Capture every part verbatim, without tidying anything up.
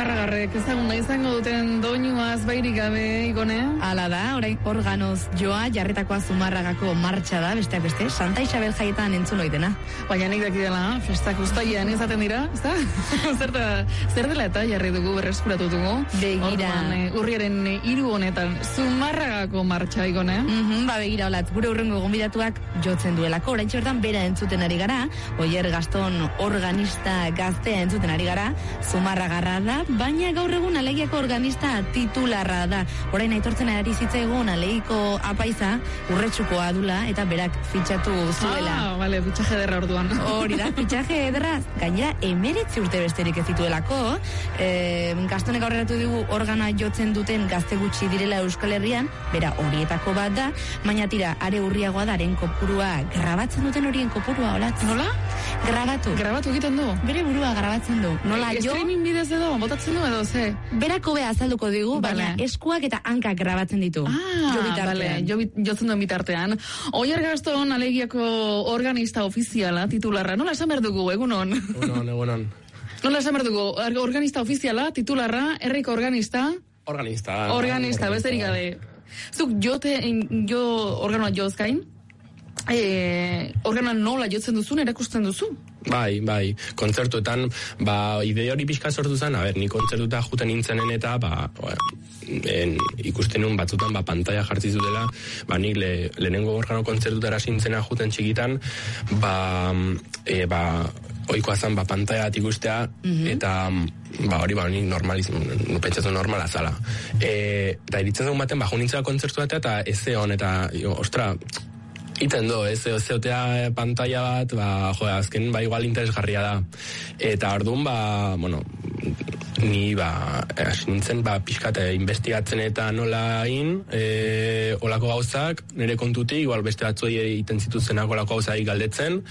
Zumarragarrek ezaguna izango duten doinuaz bairik gabe, Igone? Hala da, orain organoz joa, jarritakoa Zumarragako martxa da, besteak beste, Santa Isabel jaietan entzun oidena. Baina nik dakidela, festak ustaian izaten dira, ezta? zer, zer dela eta jarri dugu, berreskuratu dugu? Begira. Orduan, e, urriaren hiru honetan, Zumarragako martxa, Igone? Mm-hmm, ba, begira, olat, gure urrengo gonbidatuak jotzen duelako, orain txertan bera entzuten ari gara, Oier Gaston organista gaztea entzuten ari gara, Zumarragarra da, baina gaur egun Alegiako organista titularra da. Orain aitortzen ari zitzaigun Alegiko apaiza urretsukoa dula eta berak fitxatu zuela. Ah, vale, fitxaje ederra orduan. Hori da, fitxaje ederra, gainera emeretzi urte besterik ez dituelako. E, Gastonek aurreratu digu organa jotzen duten gazte gutxi direla Euskal Herrian, bera horietako bat da, baina tira, are urriagoa daren kopurua, grabatzen duten horien kopurua, olatz? Nola? Grabatu. Grabatu egiten du? Bere burua grabatzen du. Nola e, jo? Streaming bidez edo, botatzen du edo, ze? Berako bea azalduko digu, baina vale. Eskuak eta hankak grabatzen ditu. Ah, jo vale, jo, jotzen duen bitartean. Oier Gaston Alegiako organista ofiziala, titularra. Nola esan behar dugu, egunon? Egunon, egunon. Nola esan behar dugu, organista ofiziala, titularra, herriko organista? Organista. Organista, besterik gabe. Zuk jote, jo organoa jozkain? E, organoa nola jotzen duzun, erakusten duzu? Bai, bai, kontzertuetan, ba, ide hori pixka sortu zen, a ber, ni kontzertuta juten nintzenen eta, ba, en, ikusten nun batzutan, ba, pantalla jartzi zutela, ba, nik le, lehenengo organo kontzertutara sintzena juten txikitan, ba, e, ba, oikoa zen, ba, pantalla bat ikustea, mm-hmm. eta, ba, hori, ba, nik normaliz, pentsatu normala zala. E, eta iritzen dugun baten, ba, jo nintzela kontzertu batea, eta ez zeon, eta, jo, ostra, iten do, ez zeotea pantalla bat, ba, jo, azken, ba, igual interesgarria da. Eta orduan, ba, bueno, ni, ba, hasi nintzen, ba, pixkat, investigatzen eta nola egin, e, olako gauzak, nire kontutik, igual beste batzuei egiten zituzenak olako gauzak galdetzen,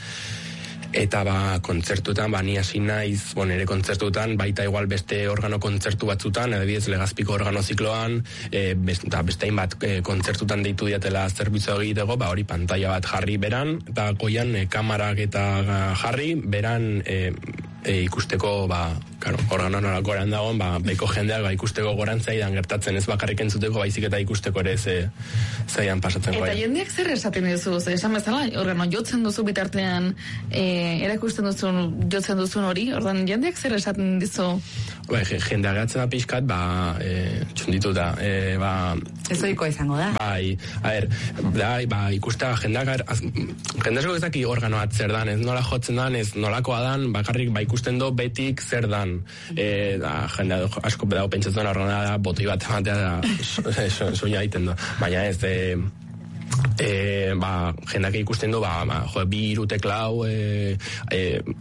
eta ba, kontzertuetan, ba, ni hasi naiz, bon, ere kontzertuetan, baita igual beste organo kontzertu batzutan, adibidez Legazpiko organo zikloan, e, best, beste hainbat e, kontzertutan deitu diatela zerbitzu egiteko, ba, hori pantalla bat jarri beran, eta goian e, kamarak eta jarri, beran e, e, ikusteko, ba, claro, organo nolako goran dagoen, ba, beko jendeak, ba, ikusteko goran zaidan gertatzen, ez bakarrik entzuteko, baizik eta ikusteko ere ze, zaidan pasatzen goia. Eta jendeak zer esaten duzu, ze esan bezala, organo jotzen duzu bitartean, e, erakusten duzun, jotzen duzun hori, ordan jendeak zer esaten dizu? Ba, jendeak gatzen da pixkat, ba, e, txundituta, e, ba... Ez oiko izango da. Bai, a ber, bai, ba, ikustea jendeak, jendeak ez daki organoat zer dan, ez nola jotzen dan, ez nolakoa dan, bakarrik, ba, ikusten do betik zer dan. E, da, jende asko pedago pentsatzen organa da, botoi bat ematea da, soina egiten do. Baina ez, e, e, ba, jendeak ikusten du, ba, ba, jo, bi hiru teklau, e, e,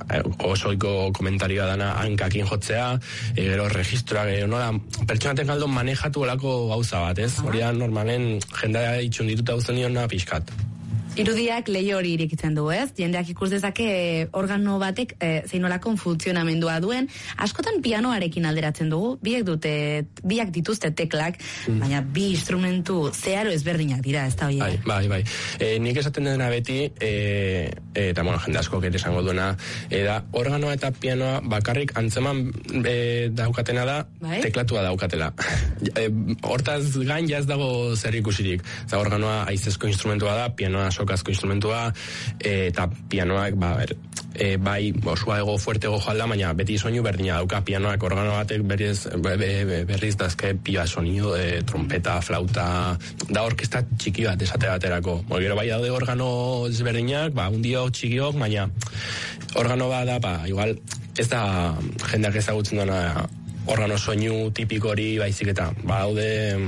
osoiko komentarioa dana hankakin jotzea, e, gero registroa, gero, nola, pertsonaten galdo manejatu olako gauza bat, ez? Hori da, normalen, jendea itxundituta uzen diona pixkat. Irudiak leio hori irekitzen du, ez? Jendeak ikus dezake organo batek e, zeinolako funtzionamendua duen. Askotan pianoarekin alderatzen dugu, biek dute, biak dituzte teklak, mm. baina bi instrumentu zeharo ezberdinak dira, ez da hori? Bai, bai, bai. E, nik esaten dena beti, e, e, eta bueno, jende asko kere esango duena, e, da, organoa eta pianoa bakarrik antzeman e, daukatena da, bai? Teklatua daukatela. e, hortaz gain jaz dago zer ikusirik. Eta organoa aizezko instrumentua da, pianoa sokazko instrumentua, e, eta pianoak, ba, ber, e, bai, osua ego, fuerte ego jalda, baina beti soinu berdina dauka pianoak, organo batek berriz, be, be, berriz dazke pia sonido, e, trompeta, flauta, da orkesta txiki bat esate baterako. Gero bai daude organo ezberdinak, ba, undio txikiok, baina organo bat da, ba, igual, ez da jendeak ezagutzen duena organo soinu tipiko hori baizik eta, ba, daude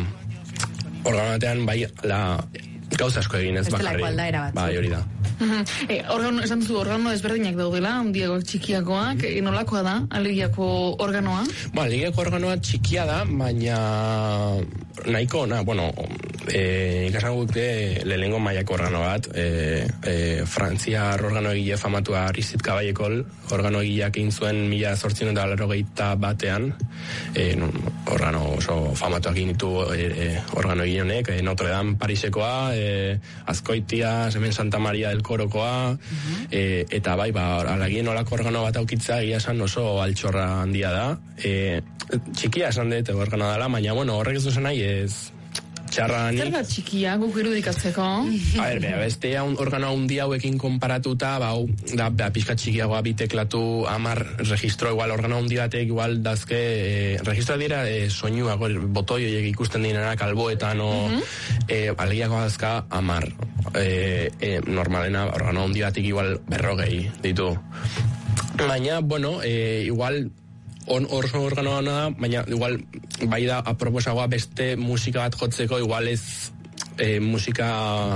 organo batean, bai, la gauza asko egin ez bakarri. Bai, hori da. e, organo, esan duzu, organo ezberdinak daudela, handiagoak txikiagoak, e, nolakoa da, Alegiako organoa? Ba, Alegiako organoa txikia da, baina nahiko, na, bueno, e, ikasan gute lehenengo mailako organo bat, e, e, Frantziar organo egile famatua Aristide Caballekol, organo egileak egin zuen mila zortziehun eta laurogeita batean, e, organo oso famatuak egin ditu e, e, organo egile honek, e, Notre Dame Parisekoa, e, Azkoitia, hemen Santa Maria del Corokoa, uh-huh. e, eta bai, ba, alagien olako organo bat aukitza, egia esan oso altxorra handia da, e, txikia esan dut organo dela, baina, bueno, horrek ez duzen nahi ez txarra nik. Zer da txikia guk irudikatzeko? A ber, bea, beste organo handi hauekin konparatuta, ba, da, bea, pixka txikiagoa biteklatu amar registro, igual organo handi batek, igual dazke, e, registroa dira, e, soinua, botoi horiek ikusten dinenak alboetan, o, uh-huh. e, alegiako dazka amar. E, e, normalena, organo handi batek igual berrogei ditu. Baina, bueno, e, igual on orso organoa da, baina igual bai da aproposagoa beste musika bat jotzeko, igual ez e, musika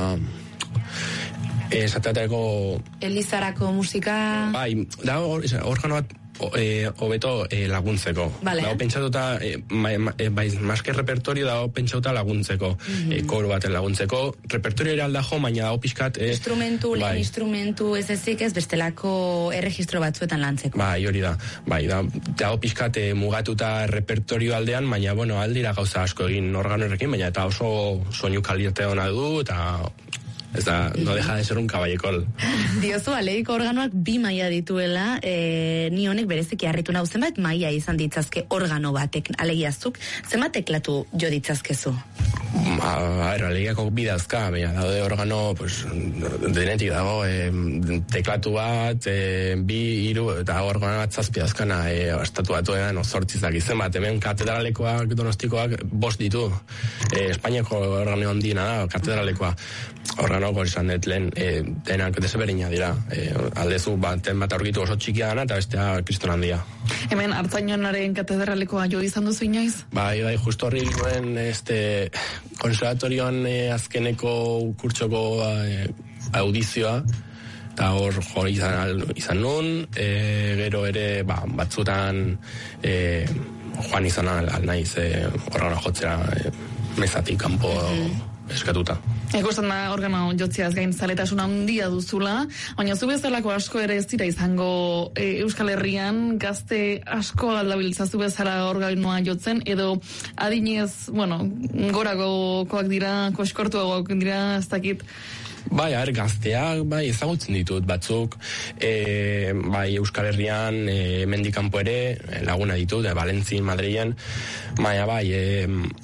esatateko Elizarako musika bai, da or, organo bat hobeto e, laguntzeko. Vale. Dago pentsatuta, e, ma, ma, e, bai, maske repertorio dago pentsatuta laguntzeko, mm-hmm. e, koru baten laguntzeko. Repertorio ere aldajo, baina dago pixkat... E, instrumentu, bai. lehen instrumentu ez ezik ez bestelako erregistro batzuetan lantzeko. Bai, hori da. Bai, da, dago pixkat e, mugatuta repertorio aldean, baina, bueno, aldira gauza asko egin organorekin, baina eta oso soinu kalitate hona du, eta... Ez da, no deja de ser un caballekol. Diozu, aleiko organoak bi maila dituela, e, ni honek bereziki harritu nahu, zenbat maila izan ditzazke organo batek, alegiazuk, zenbat teklatu jo ditzazkezu? A ver, alegiako bidazka, baina daude organo, pues, denetik dago, e, teklatu bat, e, bi, hiru, eta organo bat zazpi dazkana, e, estatu batuean, ozortzizak izen bat, hemen katedralekoak, donostikoak, bost ditu, e, Espainiako organo handiena da, katedralekoa, organoko izan dut lehen, e, denak deseberdina dira, e, aldezu baten bat aurkitu oso txikia dana, eta bestea kriston handia. Hemen Artzainonaren katedralekoa jo izan duzu inoiz? Bai, bai, justo horri nuen, este, konservatorioan e, azkeneko kurtsoko e, audizioa, eta hor jo izan, izan nun, e, gero ere ba, batzutan e, joan izan al, al naiz e, organo jotzera e, mezatik kanpo mm-hmm. eskatuta. Ikusten da organo jotziaz gain zaletasuna handia duzula, baina zu bezalako asko ere ez dira izango e, Euskal Herrian gazte asko aldabiltza zu bezala organoa jotzen, edo adinez, bueno, goragokoak dira, koskortuagoak dira, ez dakit. Bai, er, gazteak, bai, ezagutzen ditut batzuk, e, bai, Euskal Herrian, e, mendikampo ere, laguna ditut, e, Valentzin, Madrilen, baina bai, e,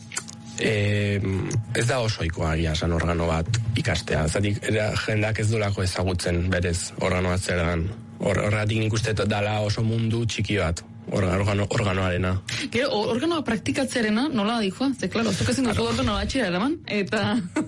E, ez da osoikoa agia esan organo bat ikastea. Zatik, jendak ez dolako ezagutzen berez organoa zer dan. Horregatik nik uste dala oso mundu txiki bat. Organo, organoarena. Gero, organoa praktikatzearena nola dijoa? Ze, klaro, zuk ezin duzu organoa atxera eraman, eta...